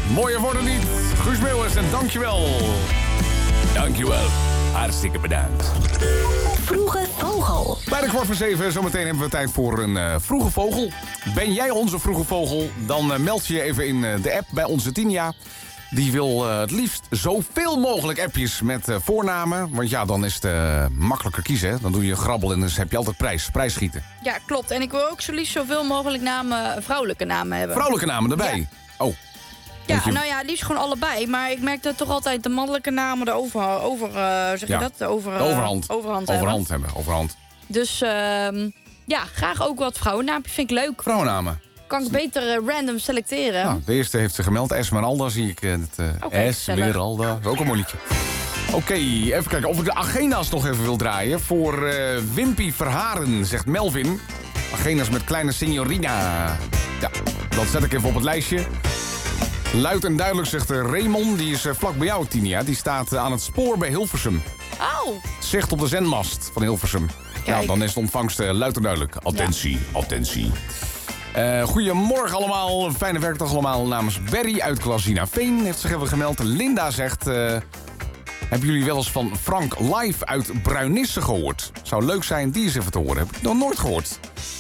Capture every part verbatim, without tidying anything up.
Mooier worden niet. Guus Meeuwis en dankjewel. Dankjewel. Hartstikke bedankt. Vroege Vogel. Bij de kwart voor zeven, zometeen hebben we tijd voor een uh, vroege vogel. Ben jij onze vroege vogel? Dan uh, meld je je even in uh, de app bij onze Tinia. Die wil uh, het liefst zoveel mogelijk appjes met uh, voornamen. Want ja, dan is het uh, makkelijker kiezen. Hè? Dan doe je grabbel en dan heb je altijd prijs. Prijsschieten. Ja, klopt. En ik wil ook zo liefst zoveel mogelijk namen, vrouwelijke namen hebben. Vrouwelijke namen erbij? Ja. Oh. Ja, je... nou ja, liefst gewoon allebei. Maar ik merk dat toch altijd de mannelijke namen de over, over uh, zeg ja. je dat? De over, uh, de overhand. Overhand, overhand hebben. hebben. Overhand. Dus uh, ja, graag ook wat vrouwennaampjes. Vind ik leuk. Vrouwennamen. Kan ik beter uh, random selecteren. Nou, de eerste heeft ze gemeld. Esmeralda zie ik. Het, uh, okay, Esmeralda. Dat is ook een mooi liedje. Oké, okay, even kijken of ik de agenda's nog even wil draaien. Voor uh, Wimpy Verharen, zegt Melvin. Agenda's met kleine signorina. Ja, dat zet ik even op het lijstje. Luid en duidelijk zegt Raymond, die is vlak bij jou, Tinia. Die staat aan het spoor bij Hilversum. Oh. Zicht op de zendmast van Hilversum. Kijk. Nou, dan is de ontvangst uh, luid en duidelijk. Attentie, ja. attentie. Uh, goedemorgen allemaal, fijne werkdag allemaal. Namens Berry uit Klazinaveen heeft zich even gemeld. Linda zegt, uh, hebben jullie wel eens van Frank Live uit Bruinisse gehoord? Zou leuk zijn die eens even te horen. Heb ik nog nooit gehoord.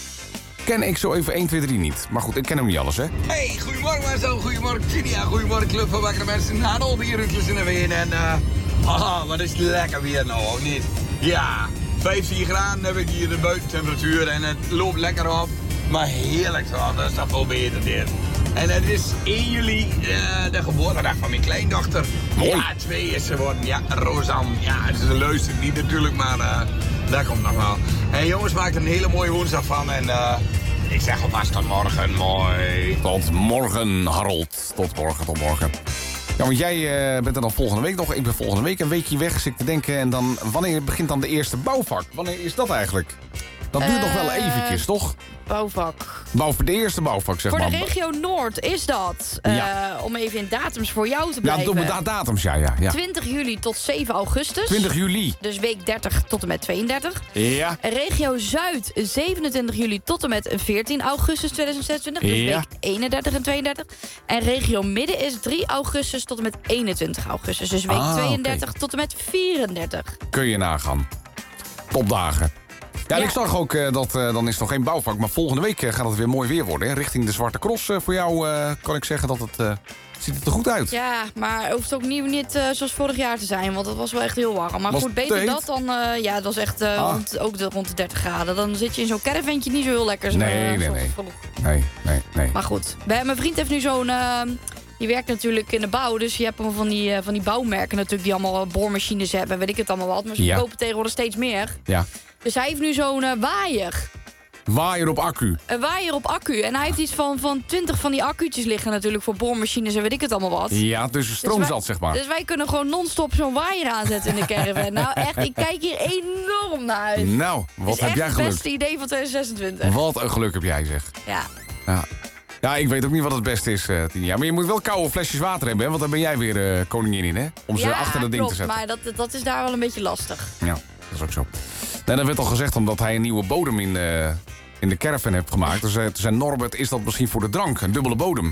Ken ik zo even één, twee, drie niet. Maar goed, ik ken hem niet alles, hè. Hey, goedemorgen Marcel, goedemorgen Tinia, goedemorgen Club van Wakkere Mensen. Nadel hier in Klazinaveen en uh, haha, wat is het lekker weer nou, of niet? Ja, vijftien graden heb ik hier de buitentemperatuur en het loopt lekker op. Maar heerlijk zo, dat is toch veel beter dit. En het is één juli, uh, de geboortedag van mijn kleindochter. Mooi. Ja, twee is ze worden. Ja, Rosanne. Ja, ze luistert niet natuurlijk, maar uh, dat komt nog wel. En jongens, maak er een hele mooie woensdag van. En uh, ik zeg alvast tot morgen, mooi. Tot morgen, Harold. Tot morgen, tot morgen. Ja, want jij uh, bent er dan volgende week nog. Ik ben volgende week een weekje weg, zit ik te denken. En dan, wanneer begint dan de eerste bouwvak? Wanneer is dat eigenlijk? Dat duurt uh, nog wel eventjes, toch? Bouwvak. Bouw, de eerste bouwvak, zeg voor maar. Voor de regio Noord is dat. Uh, ja. Om even in datums voor jou te blijven. Ja, doe me datums, ja, ja, ja. twintig juli tot zeven augustus. twintig juli. Dus week dertig tot en met tweeëndertig. Ja. Regio Zuid, zevenentwintig juli tot en met veertien augustus tweeduizend zesentwintig. Dus ja. week eenendertig en tweeëndertig. En regio Midden is drie augustus tot en met eenentwintig augustus. Dus week ah, tweeëndertig okay. tot en met vierendertig. Kun je nagaan. Topdagen. Ja, en ja. ik zag ook uh, dat, uh, dan is het nog geen bouwvak, maar volgende week uh, gaat het weer mooi weer worden. Hè? Richting de Zwarte Cross uh, voor jou uh, kan ik zeggen dat het, uh, ziet het er goed uit. Ja, maar het hoeft ook niet, niet uh, zoals vorig jaar te zijn, want het was wel echt heel warm. Maar was goed, beter dat dan, uh, ja, het was echt uh, ah. rond, ook de, rond de dertig graden. Dan zit je in zo'n caravantje niet zo heel lekker. Zo, nee, uh, nee, nee. nee, nee, nee. Maar goed, bij, mijn vriend heeft nu zo'n... Uh, Die werkt natuurlijk in de bouw, dus je hebt allemaal van die, uh, van die bouwmerken natuurlijk die allemaal boormachines hebben en weet ik het allemaal wat. Maar ze ja. kopen tegenwoordig steeds meer. Ja. Dus hij heeft nu zo'n uh, waaier. Waaier op accu? Een waaier op accu. En hij heeft iets van, van twintig van die accu'tjes liggen natuurlijk voor boormachines en weet ik het allemaal wat. Ja, dus stroom dus zat, zeg maar. Dus wij kunnen gewoon non-stop zo'n waaier aanzetten in de caravan. Nou echt, ik kijk hier enorm naar uit. Nou, wat heb jij geluk. Het beste idee van tweeduizend zesentwintig. Wat een geluk heb jij, zeg. Ja. Ja. Ja, ik weet ook niet wat het beste is, uh, Tinia. Maar je moet wel koude flesjes water hebben, hè? Want daar ben jij weer uh, koningin in, hè? Om ze ja, achter dat ding klopt, te zetten. maar dat, dat is daar wel een beetje lastig. Ja, dat is ook zo. Nee, dat werd al gezegd omdat hij een nieuwe bodem in, uh, in de caravan heeft gemaakt. Dus uh, toen zei Norbert, is dat misschien voor de drank? Een dubbele bodem.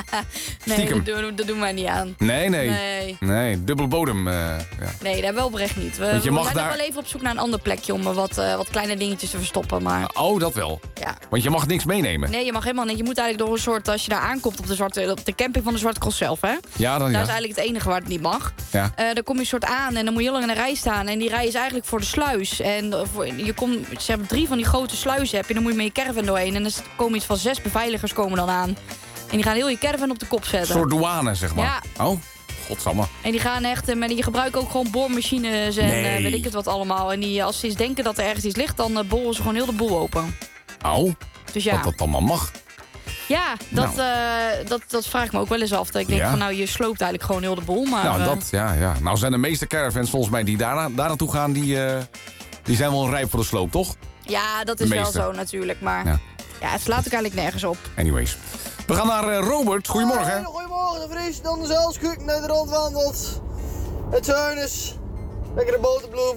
Nee, dat doen, dat doen wij niet aan. Nee, nee. Nee, nee dubbel bodem. Uh, ja. Nee, dat wel oprecht niet. We, je we mag zijn daar... nog wel even op zoek naar een ander plekje om wat, uh, wat kleine dingetjes te verstoppen. Maar... Oh, dat wel. Ja. Want je mag niks meenemen. Nee, je mag helemaal niet. Je moet eigenlijk door een soort, als je daar aankomt op de, zwarte, op de camping van de Zwarte Cross zelf, hè? Ja, dan Daar ja. is eigenlijk het enige waar het niet mag. Ja. Uh, dan kom je een soort aan en dan moet je heel lang in een rij staan. En die rij is eigenlijk voor de sluis. En voor, je komt, ze hebben drie van die grote sluizen heb je. Dan moet je met je caravan doorheen. En dan komen iets van zes beveiligers komen dan aan. En die gaan heel je caravan op de kop zetten. Een soort douane, zeg maar. Ja. Oh, godsamme. En die gaan echt, maar die gebruiken ook gewoon boormachines en nee. uh, weet ik het wat allemaal. En die, als ze eens denken dat er ergens iets ligt, dan uh, boren ze gewoon heel de boel open. Oh, dus ja. dat dat allemaal mag. Ja, dat, nou. uh, dat, dat vraag ik me ook wel eens af. Dat ik denk ja. van, nou, je sloopt eigenlijk gewoon heel de boel. Maar, nou, uh, dat, ja, ja. Nou zijn de meeste caravans volgens mij die daar, daar naartoe gaan, die, uh, die zijn wel rijp voor de sloop, toch? Ja, dat is wel zo natuurlijk, maar ja. ja, het slaat ook eigenlijk nergens op. Anyways. We gaan naar uh, Robert. Goedemorgen. Hey, goedemorgen, de Vries. Dan zelfs keuken uit de rond wandelt. Het zuinis. Lekkere boterbloem.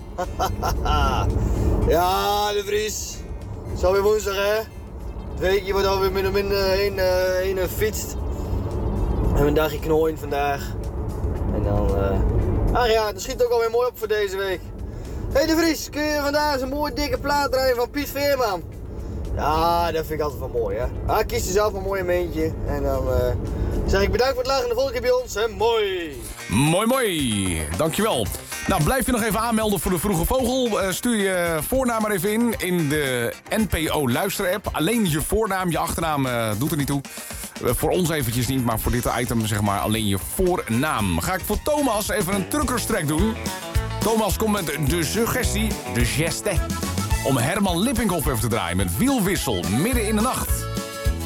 Ja, de Vries. Zo weer woensdag, hè? Het weekje wordt alweer min of min heen, uh, heen uh, fietst. hebben een dagje knooien vandaag. En dan... Uh... Ach ja, dat schiet ook alweer mooi op voor deze week. Hé hey De Vries, kun je vandaag een mooie dikke plaat draaien van Piet Veerman? Ja, dat vind ik altijd wel mooi, hè. Ah, kies er zelf een mooi meentje. En dan uh, zeg ik bedankt voor het lachende volk bij ons. En mooi. Mooi, mooi. Dankjewel. Nou, blijf je nog even aanmelden voor de Vroege Vogel. Uh, stuur je voornaam maar even in in de N P O luisterapp. Alleen je voornaam, je achternaam uh, doet er niet toe. Uh, voor ons eventjes niet, maar voor dit item zeg maar alleen je voornaam. Ga ik voor Thomas even een truckerstrek doen. Thomas komt met de suggestie, de geste, om Herman Lippinkhoff even te draaien met Wielwissel midden in de nacht.